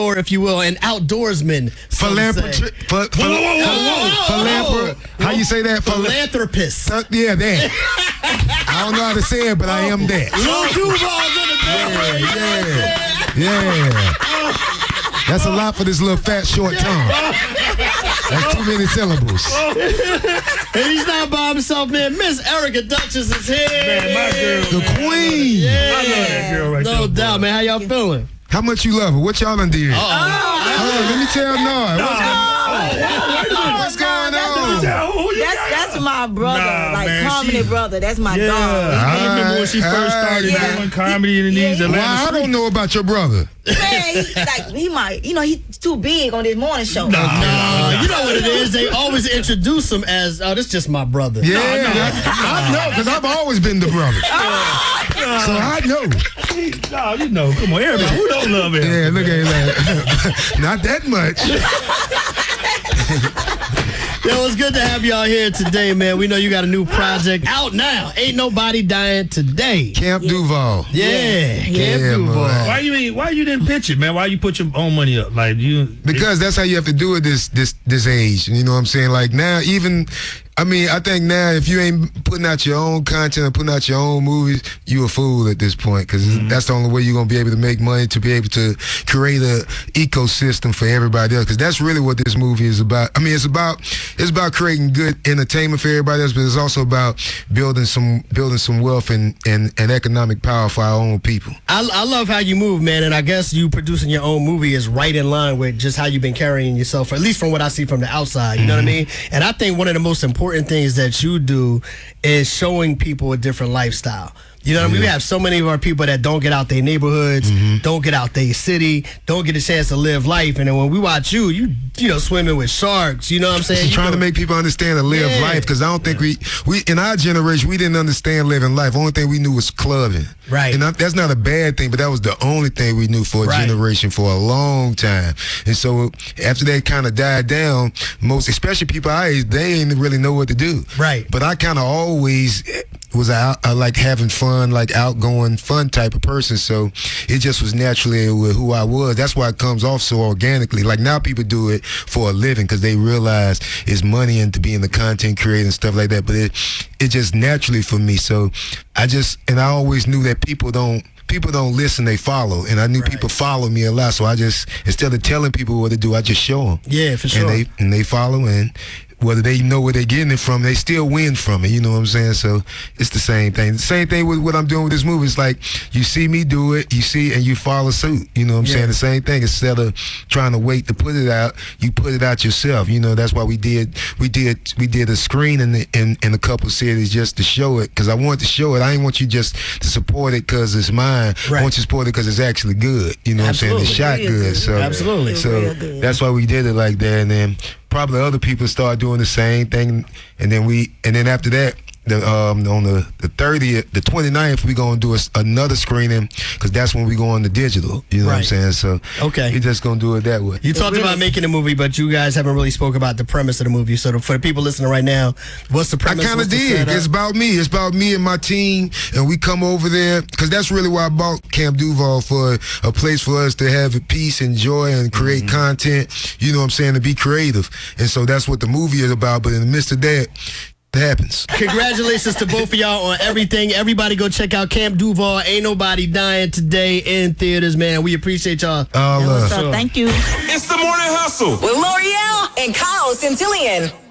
or if you will, an outdoorsman. Philanthropist. How you say that? Philanthropist. Yeah, that. I don't know how to say it, but I am that. Lil Duval's in the building. Yeah. That's a lot for this little fat short tongue. That's too many syllables. And he's not by himself, man. Miss Erica Duchess is here. Man, my girl. The queen. Yeah. I love that girl right there. No doubt, man. How y'all feeling? How much you love her? What y'all done did? Let me tell Noah. What's going on? That's my brother, man, comedy brother. That's my dog. I remember when she first started doing comedy in these Atlanta Well, I streets. don't know about your brother. Man, he might, he's too big on this morning show. No, you know what it is? They always introduce him as, this just my brother. Yeah, I know, because I've always been the brother. So I know. No, come on, everybody. Who don't love him? Yeah, look at that. Not that much. Yo, it's good to have y'all here today, man. We know you got a new project out now. Ain't Nobody Dying Today. Camp Duval. Yeah, Camp Duval. Why you didn't pitch it, man? Why you put your own money up? Because that's how you have to do it this age. You know what I'm saying? Like now, I think now if you ain't putting out your own content or putting out your own movies, you a fool at this point, because that's the only way you're going to be able to make money, to be able to create a ecosystem for everybody else, because that's really what this movie is about. I mean, it's about creating good entertainment for everybody else, but it's also about building some wealth and economic power for our own people. I love how you move, man, and I guess you producing your own movie is right in line with just how you've been carrying yourself, at least from what I see from the outside, you know what I mean? And I think one of the most important things that you do is showing people a different lifestyle. You know what I mean? We have so many of our people that don't get out their neighborhoods, don't get out their city, don't get a chance to live life. And then when we watch you swimming with sharks, you know what I'm saying? Trying to make people understand and live life, because I don't think we in our generation, we didn't understand living life. Only thing we knew was clubbing. Right. And that's not a bad thing, but that was the only thing we knew for a generation for a long time. And so after that kind of died down, especially people our age, they didn't really know what to do. Right. But I kind of always was I like having fun, like outgoing, fun type of person. So it just was naturally with who I was. That's why it comes off so organically. Like now people do it for a living because they realize it's money into being the content creator and stuff like that. But it just naturally for me. So I always knew that people don't listen, they follow. And I knew people follow me a lot. So I just, instead of telling people what to do, I just show them. Yeah, for sure. And they follow, and whether they know where they're getting it from, they still win from it. You know what I'm saying? So it's the same thing. The same thing with what I'm doing with this movie. It's like you see me do it, you see, and you follow suit. You know what I'm saying? The same thing. Instead of trying to wait to put it out, you put it out yourself. You know, that's why we did a screen in a couple cities just to show it, because I wanted to show it. I didn't want you just to support it because it's mine. I want you to support it because it's actually good. You know what I'm saying? It's shot good. So absolutely. So that's why we did it like that. And then probably other people start doing the same thing, and then after that, on the 30th, the 29th, we're gonna do another screening, because that's when we go on the digital. You know what I'm saying? So we're just gonna do it that way. You talked about making a movie, but you guys haven't really spoke about the premise of the movie. So for the people listening right now, what's the premise? I kind of did. It's about me. It's about me and my team, and we come over there because that's really why I bought Camp Duval, for a place for us to have peace and joy and create content. You know what I'm saying? To be creative, and so that's what the movie is about. But in the midst of that, it happens. Congratulations to both of y'all on everything. Everybody go check out Camp Duval. Ain't Nobody Dying Today in theaters, man. We appreciate y'all. Thank you. It's the Morning Hustle with L'Oreal and Kyle Centillion.